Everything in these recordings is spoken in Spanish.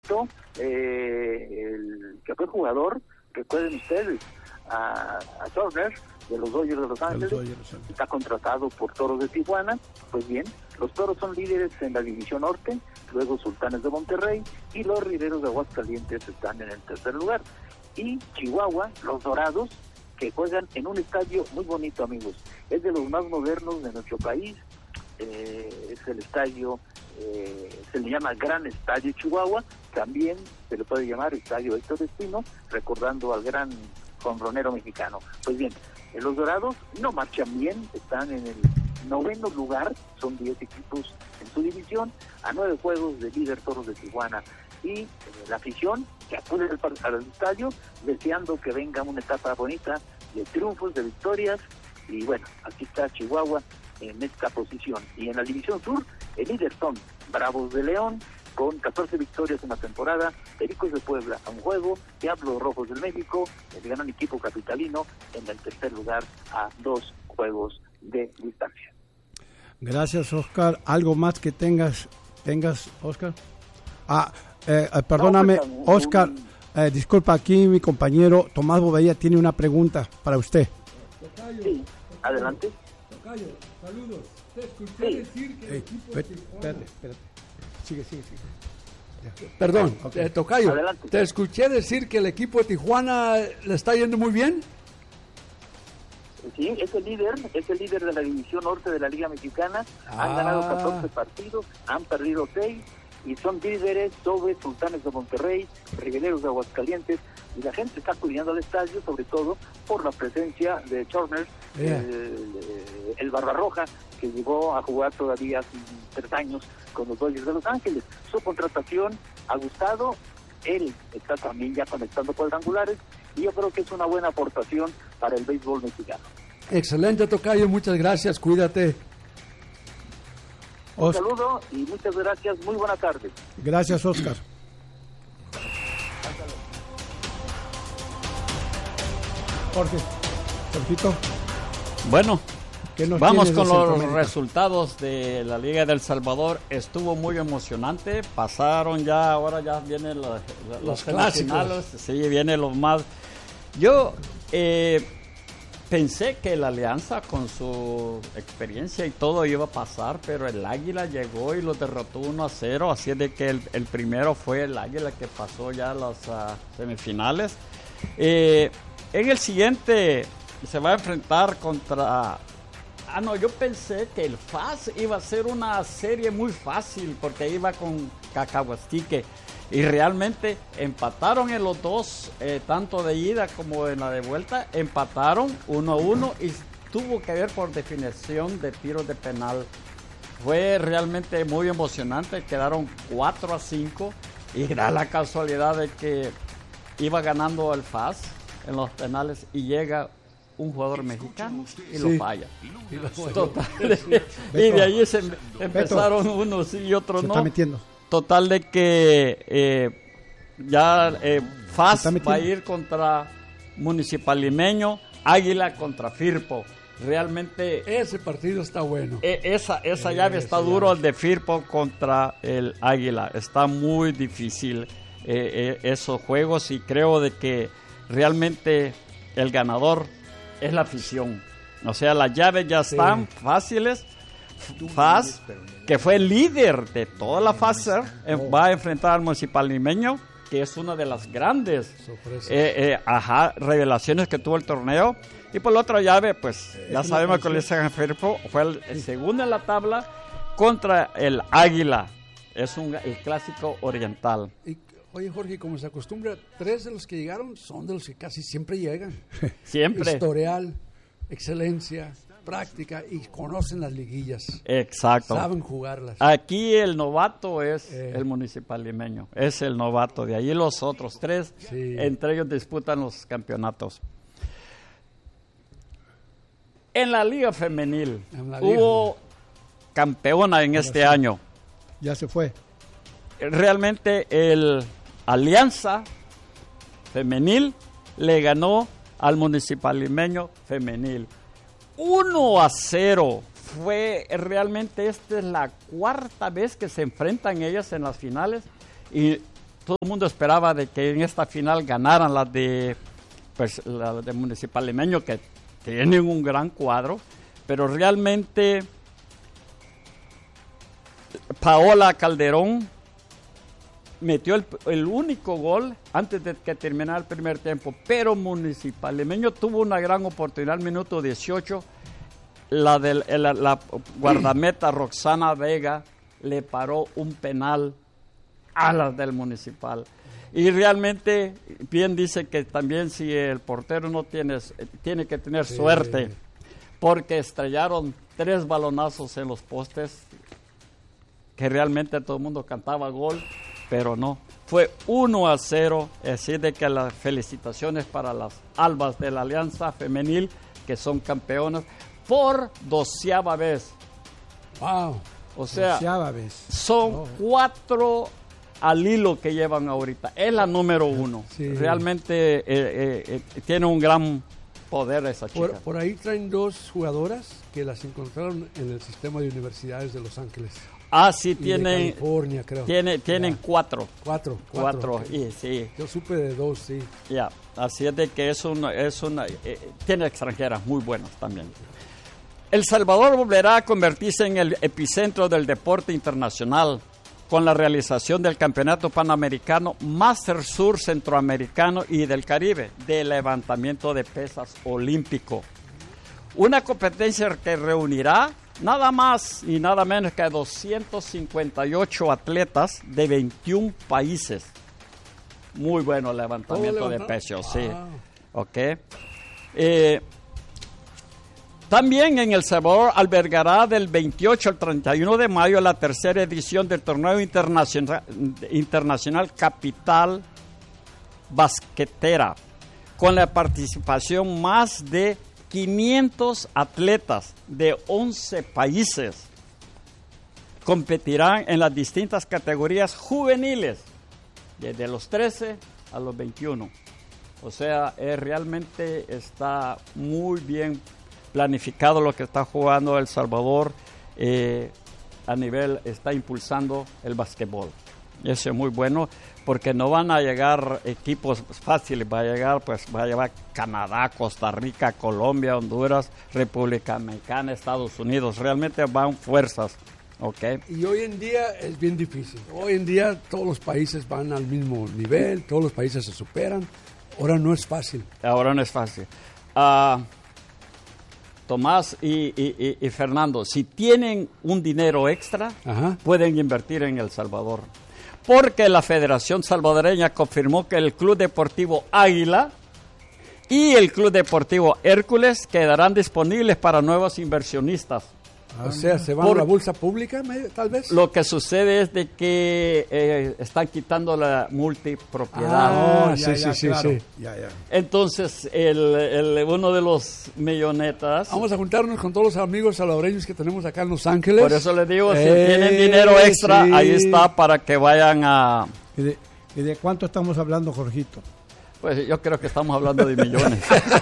invitó el que fue jugador, recuerden ustedes, a Turner, de los Dodgers de Los Ángeles, está contratado por Toros de Tijuana. Pues bien, los Toros son líderes en la División Norte, luego Sultanes de Monterrey y los Rieleros de Aguascalientes están en el tercer lugar. Y Chihuahua, los Dorados, que juegan en un estadio muy bonito, amigos, es de los más modernos de nuestro país, es el estadio, se le llama Gran Estadio Chihuahua, también se le puede llamar Estadio Héctor Espino, recordando al gran jonronero mexicano. Pues bien, los Dorados no marchan bien, están en el 9º lugar, son 10 equipos en su división, a 9 juegos de líder Toros de Tijuana, y la afición que acude al estadio deseando que venga una etapa bonita de triunfos, de victorias, y bueno, aquí está Chihuahua en esta posición. Y en la División Sur, el líder son Bravos de León, con 14 victorias en la temporada, Pericos de Puebla a un juego, Diablos Rojos del México, el gran equipo capitalino, en el tercer lugar a 2 juegos de distancia. Gracias, Oscar. ¿Algo más que tengas, Oscar? Perdóname, Oscar, disculpa, aquí mi compañero Tomás Bobella tiene una pregunta para usted. Sí, adelante. Tocayo, saludos. Te escuché decir que el equipo de Tijuana... Espérate. Sigue. Perdón, Okay. Tocayo, Adelante. te escuché decir que el equipo de Tijuana le está yendo muy bien. Sí, es el líder de la División Norte de la Liga Mexicana. Han ganado 14 partidos, han perdido 6 y son líderes sobre Sultanes de Monterrey, Rieleros de Aguascalientes, y la gente está acudiendo al estadio sobre todo por la presencia de Turner, el Barbarroja, que llegó a jugar todavía hace 3 años con los Dodgers de Los Ángeles. Su contratación ha gustado, él está también ya conectando cuadrangulares, y yo creo que es una buena aportación para el béisbol mexicano. Excelente, Tocayo, muchas gracias, cuídate. Un saludo y muchas gracias, muy buena tarde. Gracias, Oscar. Jorgito. Bueno, vamos con los resultados resultados de la Liga del Salvador. Estuvo muy emocionante. Pasaron ya, ahora ya vienen los clásicos. Sí, vienen los más. Yo pensé que la Alianza, con su experiencia y todo, iba a pasar, pero el Águila llegó y lo derrotó 1-0. Así de que el primero fue el Águila, que pasó ya a las semifinales. En el siguiente se va a enfrentar contra... yo pensé que el FAS iba a ser una serie muy fácil porque iba con Cacahuastique, y realmente empataron en los dos, tanto de ida como en la de vuelta, empataron 1-1 y tuvo que ver por definición de tiros de penal. Fue realmente muy emocionante, quedaron 4-5 y da la casualidad de que iba ganando el FAS en los penales y llega un jugador mexicano y lo falla. Total, y de ahí empezaron unos y otros no. Está metiendo. Total de que FAS va a ir contra Municipal Limeño, Águila contra Firpo. Realmente ese partido está bueno. Esa llave está duro, el de Firpo contra el Águila. Está muy difícil esos juegos, y creo de que realmente el ganador es la afición. O sea, las llaves ya están fáciles. FAS, que fue el líder de toda la fase, va a enfrentar al Municipal Limeño, que es una de las grandes revelaciones que tuvo el torneo. Y por la otra llave, pues ya sabemos que el Firpo fue el segundo en la tabla contra el Águila. Es el clásico oriental. Oye, Jorge, como se acostumbra, 3 de los que llegaron son de los que casi siempre llegan. Siempre. Historial, excelencia, práctica, y conocen las liguillas. Exacto. Saben jugarlas. Aquí el novato es el Municipal Limeño. Es el novato. De ahí los otros 3, entre ellos disputan los campeonatos. En la Liga Femenil hubo campeona en este año. Ya se fue. Realmente el Alianza Femenil le ganó al Municipal Limeño Femenil 1-0. Fue realmente, esta es la 4ª vez que se enfrentan ellas en las finales, y todo el mundo esperaba de que en esta final ganaran las de Municipal Limeño, que tienen un gran cuadro, pero realmente Paola Calderón metió el único gol antes de que terminara el primer tiempo, pero Municipal Limeño tuvo una gran oportunidad al minuto 18. La guardameta Roxana Vega le paró un penal a las del Municipal. Y realmente, bien dice que también si el portero no tiene que tener suerte, porque estrellaron 3 balonazos en los postes, que realmente todo el mundo cantaba gol, pero no. Fue 1-0, así de que las felicitaciones para las Albas de la Alianza Femenil, que son campeonas por 12ª vez. ¡Wow! O sea, 12ª vez. Son 4 al hilo que llevan ahorita. Es la número 1. Sí. Realmente tiene un gran poder esa chica. Por ahí traen 2 jugadoras que las encontraron en el sistema de universidades de Los Ángeles. Ah, sí, tienen. California, creo. Tienen 4. 4. Y sí. Yo supe de 2, sí. Ya, así es de que tiene extranjeras muy buenas también. El Salvador volverá a convertirse en el epicentro del deporte internacional con la realización del Campeonato Panamericano, Master Sur Centroamericano y del Caribe de levantamiento de pesas olímpico. Una competencia que reunirá nada más y nada menos que 258 atletas de 21 países. Muy bueno el levantamiento de pesos, sí. Ok. También en El Salvador albergará del 28 al 31 de mayo la 3ª edición del torneo internacional Capital Basquetera, con la participación más de 500 atletas de 11 países. Competirán en las distintas categorías juveniles, desde los 13 a los 21. O sea, realmente está muy bien planificado lo que está jugando El Salvador, está impulsando el básquetbol. Y eso es muy bueno, porque no van a llegar equipos fáciles, va a llegar Canadá, Costa Rica, Colombia, Honduras, República Dominicana, Estados Unidos, realmente van fuerzas. Okay. Y hoy en día es bien difícil, hoy en día todos los países van al mismo nivel, todos los países se superan, ahora no es fácil. Tomás y Fernando, si tienen un dinero extra, pueden invertir en El Salvador. Porque la Federación Salvadoreña confirmó que el Club Deportivo Águila y el Club Deportivo Hércules quedarán disponibles para nuevos inversionistas. O sea, ¿se van a la bolsa pública, tal vez? Lo que sucede es de que están quitando la multipropiedad. Sí. Entonces, uno de los millonetas... Vamos a juntarnos con todos los amigos salvadoreños que tenemos acá en Los Ángeles. Por eso les digo, si tienen dinero extra, ahí está para que vayan a... ¿Y de cuánto estamos hablando, Jorgito? Pues yo creo que estamos hablando de millones.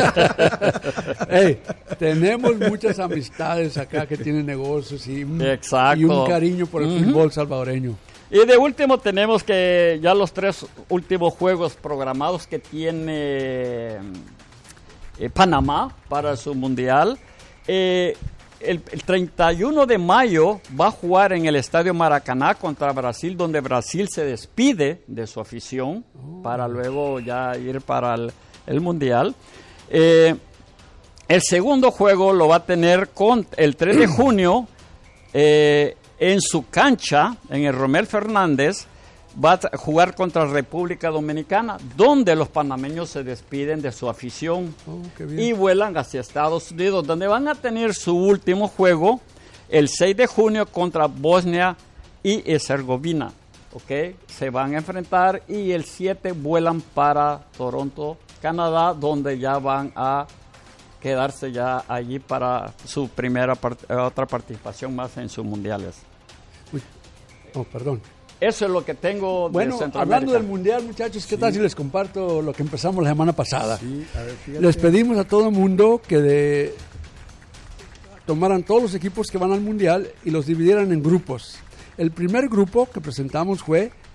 Tenemos muchas amistades acá que tienen negocios y un cariño por el fútbol salvadoreño. Y de último tenemos que ya los 3 últimos juegos programados que tiene Panamá para su mundial. El 31 de mayo va a jugar en el Estadio Maracaná contra Brasil, donde Brasil se despide de su afición para luego ya ir para el Mundial. El segundo juego lo va a tener el 3 de junio en su cancha, en el Romel Fernández. Va a jugar contra República Dominicana, donde los panameños se despiden de su afición y vuelan hacia Estados Unidos, donde van a tener su último juego el 6 de junio contra Bosnia y Herzegovina. Se van a enfrentar y el 7 vuelan para Toronto, Canadá, donde ya van a quedarse ya allí para su otra participación más en sus mundiales. Perdón. Eso es lo que tengo de Centroamérica. Hablando del Mundial, muchachos, ¿qué tal si les comparto lo que empezamos la semana pasada? Les pedimos a todo el mundo que tomaran todos los equipos que van al Mundial y los dividieran en grupos. El primer grupo que presentamos fue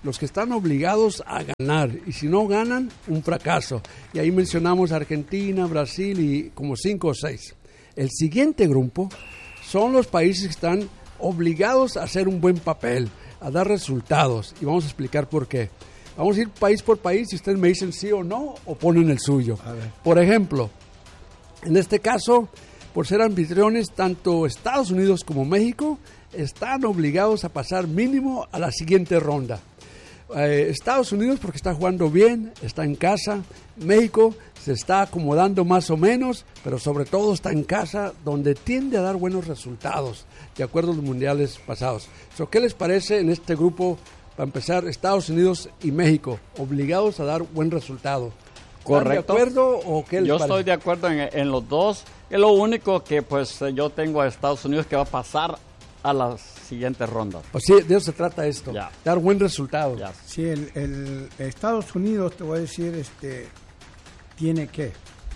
los que están obligados a ganar, y si no ganan, un fracaso. Y ahí mencionamos Argentina, Brasil y como 5 o 6. El siguiente grupo son los países que están obligados a hacer un buen papel, a dar resultados, y vamos a explicar por qué. Vamos a ir país por país y ustedes me dicen sí o no, o ponen el suyo. Por ejemplo, en este caso, por ser anfitriones, tanto Estados Unidos como México están obligados a pasar mínimo a la siguiente ronda. Estados Unidos porque está jugando bien, está en casa. México se está acomodando más o menos, pero sobre todo está en casa, donde tiende a dar buenos resultados, de acuerdo a los mundiales pasados. ¿Qué les parece en este grupo? Para empezar, Estados Unidos y México, obligados a dar buen resultado. Correcto. ¿Están de acuerdo o qué les Yo parece? estoy de acuerdo en los dos. Es lo único que pues yo tengo a Estados Unidos que va a pasar a las siguientes rondas. Pues sí, de eso se trata esto, Ya. dar buen resultado. Ya. Sí, el Estados Unidos, te voy a decir, tiene que,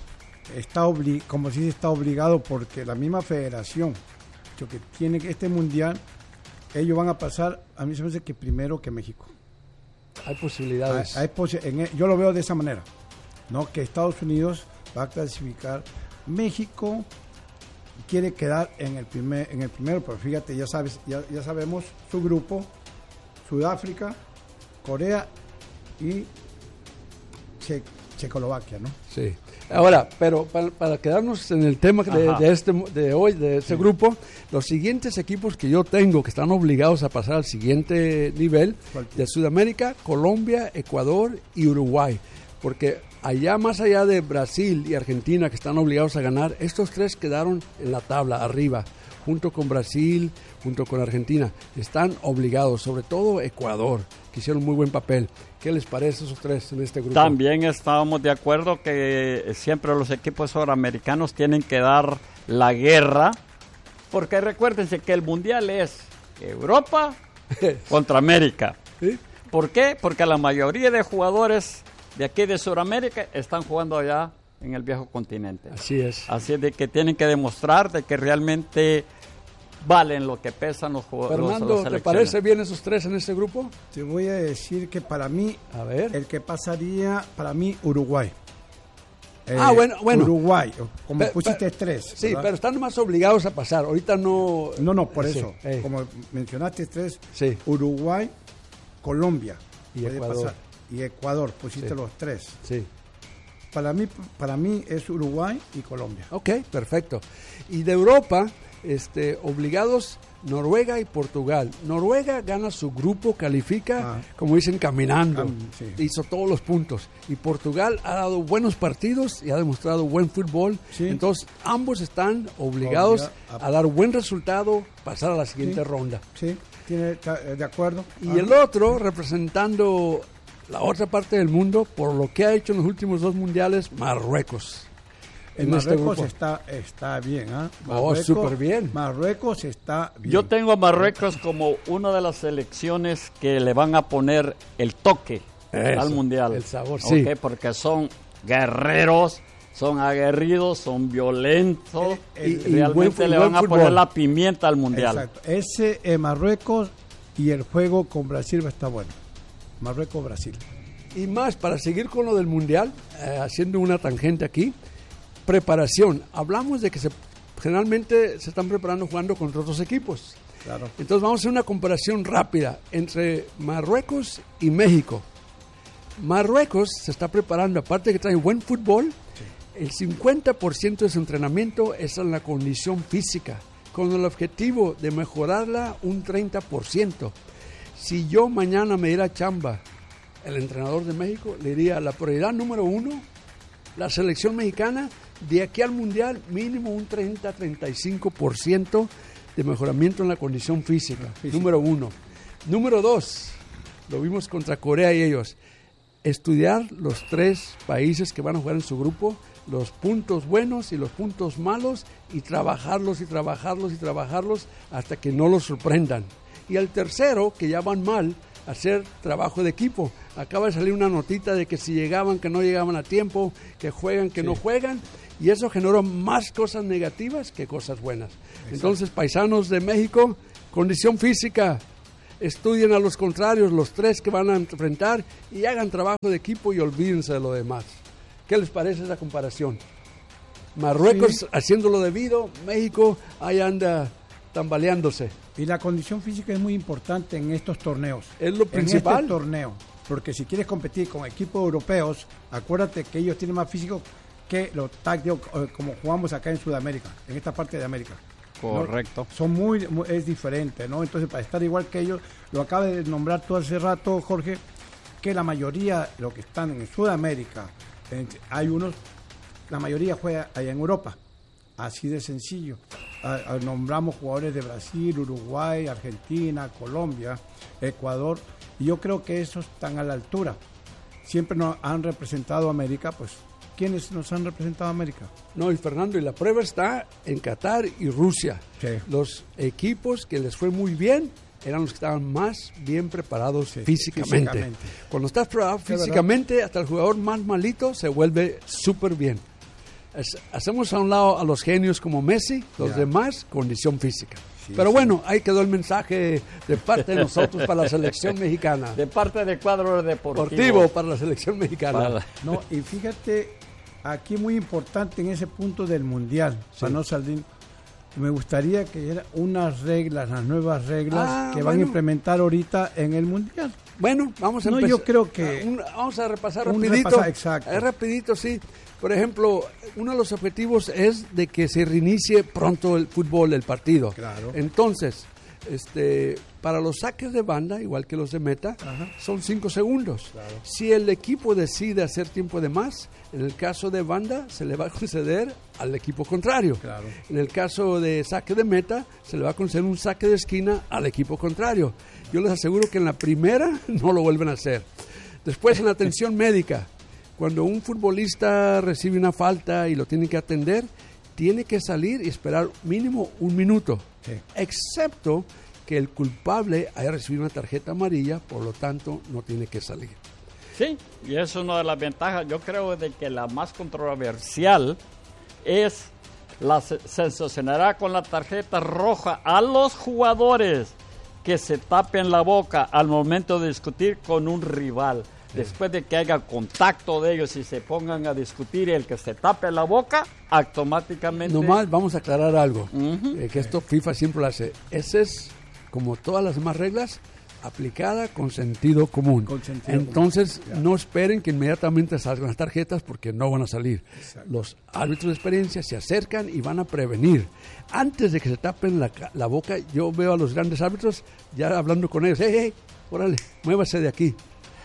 como si está obligado porque la misma federación, que tiene que este mundial, ellos van a pasar, a mí se me hace que primero que México. Hay posibilidades. Yo lo veo de esa manera, ¿no? Que Estados Unidos va a clasificar, México quiere quedar en el primero, pero fíjate, ya sabemos su grupo, Sudáfrica, Corea y Checoslovaquia, ¿no? Sí. Ahora, pero para quedarnos en el tema de hoy, de este grupo, los siguientes equipos que yo tengo que están obligados a pasar al siguiente nivel, de Sudamérica, Colombia, Ecuador y Uruguay, porque allá más allá de Brasil y Argentina que están obligados a ganar, estos tres quedaron en la tabla arriba, junto con Brasil, junto con Argentina, están obligados, sobre todo Ecuador, que hicieron muy buen papel. ¿Qué les parece esos tres en este grupo? También estábamos de acuerdo que siempre los equipos suramericanos tienen que dar la guerra, porque recuérdense que el mundial es Europa contra América. ¿Sí? ¿Por qué? Porque la mayoría de jugadores de aquí de Sudamérica están jugando allá en el viejo continente. Así es. Así es de que tienen que demostrar de que realmente valen lo que pesan los jugadores. Fernando, ¿te parece bien esos tres en este grupo? Te voy a decir que para mí, a ver, el que pasaría, para mí, Uruguay. Bueno. Uruguay, como pusiste tres. Sí, ¿verdad? pero están más obligados a pasar. Ahorita no... No, por eso. Sí, como mencionaste tres, sí. Uruguay, Colombia y Ecuador. Pasar. Y Ecuador, pusiste sí. los tres. Sí. Para mí es Uruguay y Colombia. Ok, perfecto. Y de Europa, obligados Noruega y Portugal. Noruega gana su grupo, califica, como dicen, caminando. Sí. Hizo todos los puntos. Y Portugal ha dado buenos partidos y ha demostrado buen fútbol. Sí. Entonces, ambos están obligados a dar buen resultado, pasar a la siguiente ronda. Sí, de acuerdo. Y el otro, representando la otra parte del mundo, por lo que ha hecho en los últimos 2 mundiales, Marruecos. Marruecos está bien, ¿ah? Súper bien. Marruecos está bien. Yo tengo a Marruecos como una de las selecciones que le van a poner el toque al mundial. El sabor, sí. Porque son guerreros, son aguerridos, son violentos y realmente le van a poner la pimienta al mundial. Exacto. Ese Marruecos y el juego con Brasil va a estar bueno. Marruecos-Brasil. Y más, para seguir con lo del mundial, haciendo una tangente aquí, preparación. Hablamos de que generalmente se están preparando jugando contra otros equipos. Claro. Entonces vamos a hacer una comparación rápida entre Marruecos y México. Marruecos se está preparando, aparte de que trae buen fútbol, sí. El 50% de su entrenamiento es en la condición física, con el objetivo de mejorarla un 30%. Si yo mañana me diera chamba, el entrenador de México, le diría la prioridad número 1, la selección mexicana, de aquí al mundial, mínimo un 30-35% de mejoramiento en la condición física. Número 1. Número 2, lo vimos contra Corea y ellos, estudiar los 3 países que van a jugar en su grupo, los puntos buenos y los puntos malos, y trabajarlos hasta que no los sorprendan. Y el tercero, que ya van mal, hacer trabajo de equipo. Acaba de salir una notita de que si llegaban, que no llegaban a tiempo, que juegan, que no juegan, y eso generó más cosas negativas que cosas buenas. Exacto. Entonces, paisanos de México, condición física, estudien a los contrarios, los 3 que van a enfrentar, y hagan trabajo de equipo y olvídense de lo demás. ¿Qué les parece esa comparación? Marruecos haciendo lo debido, México ahí anda tambaleándose. Y la condición física es muy importante en estos torneos. Es lo principal. En este torneo, porque si quieres competir con equipos europeos, acuérdate que ellos tienen más físico que los tácticos como jugamos acá en Sudamérica, en esta parte de América. Correcto. ¿No? Son es diferente, ¿no? Entonces, para estar igual que ellos, lo acaba de nombrar tú hace rato, Jorge, que la mayoría, los que están en Sudamérica, la mayoría juega allá en Europa. Así de sencillo. Nombramos jugadores de Brasil, Uruguay, Argentina, Colombia, Ecuador, y yo creo que esos están a la altura. Siempre nos han representado a América, pues, ¿quiénes nos han representado a América? No, y Fernando, y la prueba está en Qatar y Rusia. Sí. Los equipos que les fue muy bien eran los que estaban más bien preparados físicamente. Cuando estás preparado físicamente, hasta el jugador más malito se vuelve súper bien. Hacemos a un lado a los genios como Messi, los demás, condición física. Sí, pero bueno, ahí quedó el mensaje de parte de nosotros para la selección mexicana. De parte de Cuadro Deportivo para la selección mexicana. No, y fíjate, aquí muy importante en ese punto del Mundial, para no salir, me gustaría que hubiera las nuevas reglas que van a implementar ahorita en el Mundial. Bueno, vamos a empezar. Yo creo que vamos a repasar rapidito. Exacto. Rapidito, sí. Por ejemplo, uno de los objetivos es de que se reinicie pronto el fútbol, el partido. Claro. Entonces, para los saques de banda, igual que los de meta, son 5 segundos. Claro. Si el equipo decide hacer tiempo de más, en el caso de banda se le va a conceder al equipo contrario. Claro. En el caso de saque de meta, se le va a conceder un saque de esquina al equipo contrario. Yo les aseguro que en la primera no lo vuelven a hacer. Después, en la atención médica, cuando un futbolista recibe una falta y lo tiene que atender, tiene que salir y esperar mínimo 1 minuto, excepto que el culpable haya recibido una tarjeta amarilla, por lo tanto no tiene que salir. Sí, y es una de las ventajas. Yo creo de que la más controversial es se sancionará con la tarjeta roja a los jugadores que se tapen la boca al momento de discutir con un rival. Después de que haya contacto de ellos y se pongan a discutir, el que se tape la boca, automáticamente... Nomás vamos a aclarar algo, que esto FIFA siempre lo hace. Ese es, como todas las demás reglas, aplicada con sentido común. Entonces, no esperen que inmediatamente salgan las tarjetas porque no van a salir. Exacto. Los árbitros de experiencia se acercan y van a prevenir. Antes de que se tapen la boca, yo veo a los grandes árbitros ya hablando con ellos. ¡Hey, órale, muévase de aquí!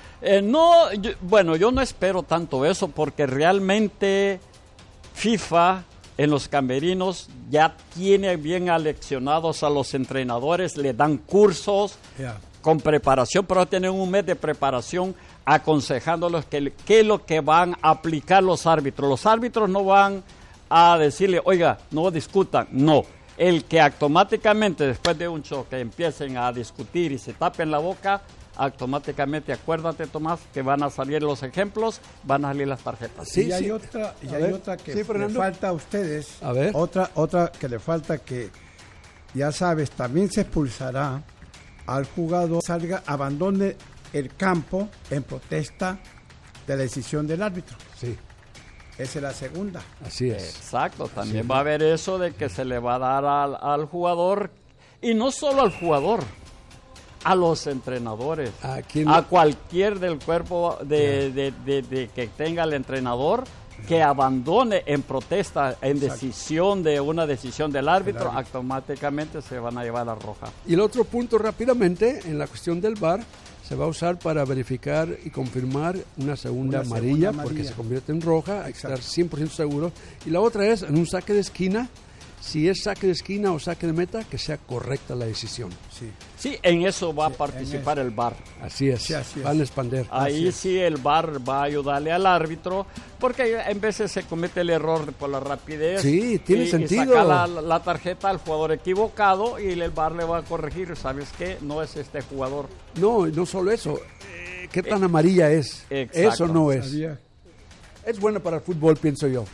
Yo no espero tanto eso porque realmente FIFA en los camerinos ya tiene bien aleccionados a los entrenadores, le dan cursos con preparación, pero tienen 1 mes de preparación aconsejándolos qué es lo que van a aplicar los árbitros. Los árbitros no van a decirle, oiga, no discutan, no. El que automáticamente después de un choque empiecen a discutir y se tapen la boca, automáticamente, acuérdate, Tomás, que van a salir los ejemplos, van a salir las tarjetas. Sí, hay otra que le falta a ustedes. A ver. Otra que le falta, que ya sabes, también se expulsará al jugador abandone el campo en protesta de la decisión del árbitro. Sí. Esa es la segunda. Así es. Exacto, también va a haber eso de que se le va a dar al jugador, y no solo al jugador, a los entrenadores, a cualquier del cuerpo de que tenga el entrenador que abandone en protesta, en decisión de una decisión del árbitro, automáticamente se van a llevar la roja. Y el otro punto rápidamente, en la cuestión del VAR, se va a usar para verificar y confirmar una segunda amarilla, porque se convierte en roja, hay que estar 100% seguro. Y la otra es, en un saque de esquina, si es saque de esquina o saque de meta, que sea correcta la decisión. Sí, en eso va a participar el VAR. Así es, van a expandir. Ahí sí el VAR va a ayudarle al árbitro, porque en veces se comete el error por la rapidez. Sí, tiene sentido. Y saca la tarjeta al jugador equivocado y el VAR le va a corregir. ¿Sabes qué? No es este jugador. No solo eso. ¿Qué tan amarilla es? Exacto. Eso no es. Es bueno para el fútbol, pienso yo.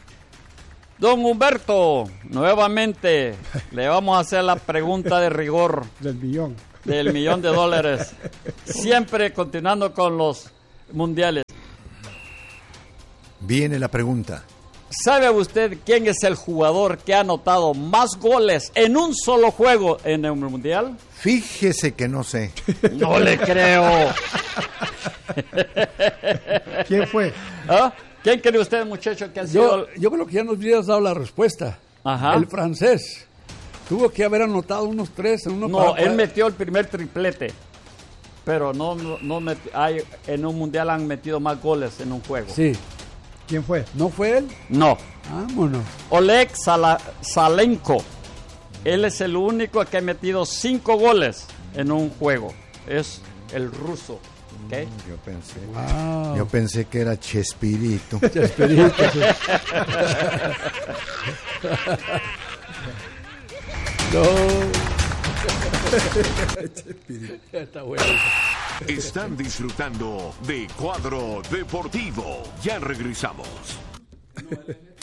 Don Humberto, nuevamente le vamos a hacer la pregunta de rigor. Del millón. del $1,000,000. Siempre continuando con los mundiales. Viene la pregunta. ¿Sabe usted quién es el jugador que ha anotado más goles en un solo juego en el mundial? Fíjese que no sé. No le creo. ¿Quién fue? ¿Ah? ¿Quién cree usted, muchacho, que ha sido? Yo creo que ya nos hubieras dado la respuesta. Ajá. El francés. Tuvo que haber anotado unos 3 en uno. No, él metió el primer triplete. Pero no en un mundial han metido más goles en un juego. Sí. ¿Quién fue? ¿No fue él? No. Vámonos. Oleg Salenko. Él es el único que ha metido 5 goles en un juego. Es el ruso. ¿Okay? Yo pensé que era Chespirito. Chespirito. No. Está bueno. Están disfrutando de Cuadro Deportivo. Ya regresamos.